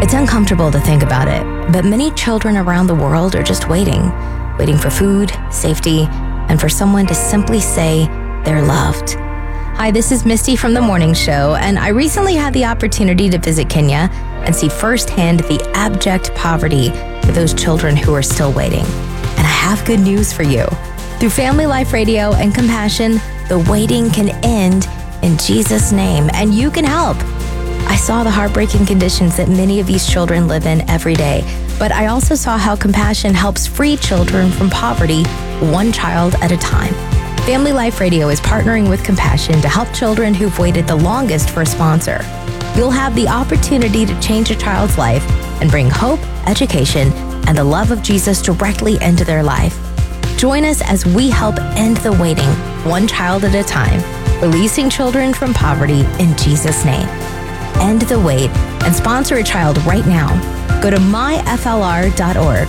It's uncomfortable to think about it, but many children around the world are just waiting for food, safety, and for someone to simply say they're loved. Hi, this is Misty from The Morning Show, and I recently had the opportunity to visit Kenya and see firsthand the abject poverty for those children who are still waiting. And I have good news for you. Through Family Life Radio and Compassion, the waiting can end in Jesus' name, and you can help. I saw the heartbreaking conditions that many of these children live in every day, but I also saw how Compassion helps free children from poverty, one child at a time. Family Life Radio is partnering with Compassion to help children who've waited the longest for a sponsor. You'll have the opportunity to change a child's life and bring hope, education, and the love of Jesus directly into their life. Join us as we help end the waiting, one child at a time, releasing children from poverty in Jesus' name. End the wait and sponsor a child right now. Go to myflr.org.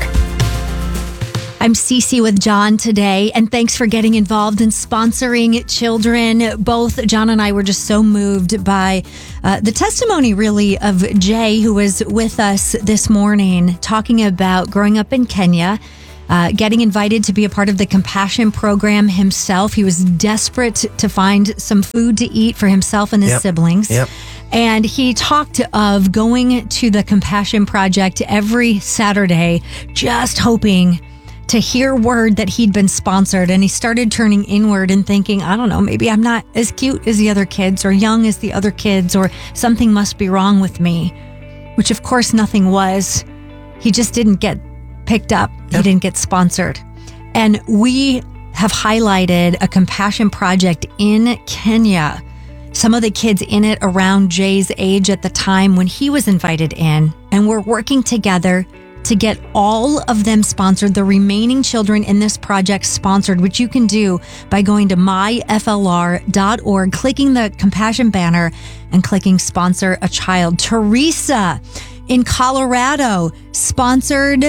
I'm Cece with John today, and thanks for getting involved in sponsoring children. Both John and I were just so moved by the testimony, really, of Jay, who was with us this morning, talking about growing up in Kenya, getting invited to be a part of the Compassion program himself. He was desperate to find some food to eat for himself and his siblings. And he talked of going to the Compassion Project every Saturday, just hoping to hear word that he'd been sponsored. And he started turning inward and thinking, I don't know, maybe I'm not as cute as the other kids or young as the other kids, or something must be wrong with me, which of course nothing was. He just didn't get picked up. He didn't get sponsored. And we have highlighted a Compassion Project in Kenya. Some of the kids in it around Jay's age at the time when he was invited in, and we're working together to get all of them sponsored, the remaining children in this project sponsored, which you can do by going to myflr.org, clicking the Compassion banner and clicking Sponsor a Child. Teresa in Colorado sponsored,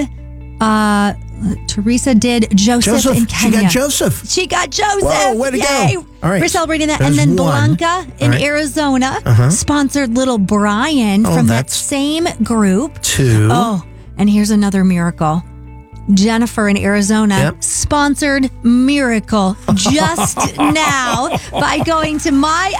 Teresa did Joseph in Kenya. She got Joseph. Whoa, way to go. All right. We're celebrating that. And then Blanca in Arizona sponsored little Brian from that same group. 2. Oh, and here's another miracle. Jennifer in Arizona sponsored Miracle just now by going to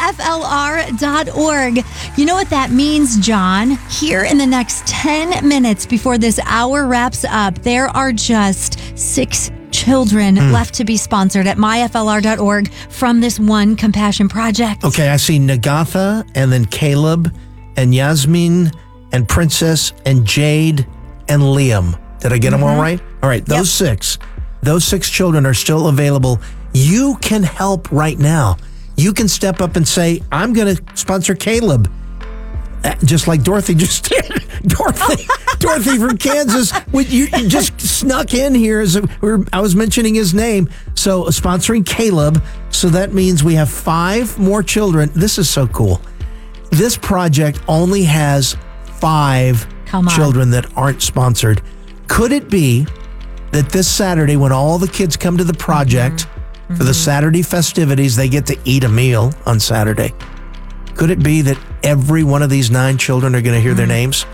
myflr.org. You know what that means, John? Here in the next 10 minutes before this hour wraps up, there are just 6 children left to be sponsored at myflr.org from this one Compassion Project. Okay, I see Nagatha and then Caleb and Yasmin and Princess and Jade and Liam. Did I get them all right? All right, those 6 children are still available. You can help right now. You can step up and say, I'm going to sponsor Caleb. Just like Dorothy just did. Dorothy from Kansas. You just snuck in here as I was mentioning his name. So sponsoring Caleb. So that means we have 5 more children. This is so cool. This project only has 5 children that aren't sponsored. Could it be that this Saturday, when all the kids come to the project for the Saturday festivities, they get to eat a meal on Saturday? Could it be that every one of these 9 children are going to hear their names?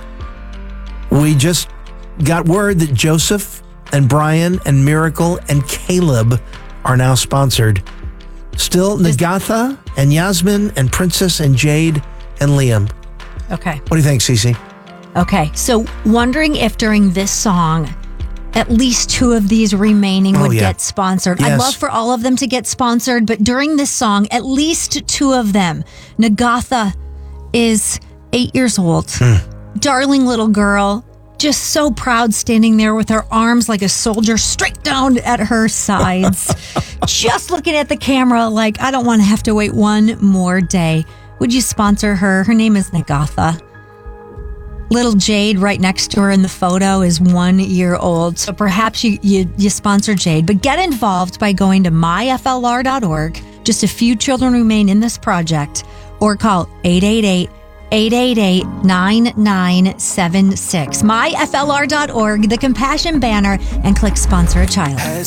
We just got word that Joseph and Brian and Miracle and Caleb are now sponsored. Still Nagatha and Yasmin and Princess and Jade and Liam. Okay. What do you think, Cece? Okay, so wondering if during this song, at least 2 of these remaining would get sponsored. Yes. I'd love for all of them to get sponsored, but during this song, at least 2 of them. Nagatha is 8 years old. Darling little girl, just so proud, standing there with her arms like a soldier straight down at her sides. Just looking at the camera like, I don't want to have to wait one more day. Would you sponsor her? Her name is Nagatha. Little Jade right next to her in the photo is 1 year old. So perhaps you sponsor Jade. But get involved by going to myflr.org. Just a few children remain in this project. Or call 888-9976. myflr.org, the Compassion banner, and click Sponsor a Child.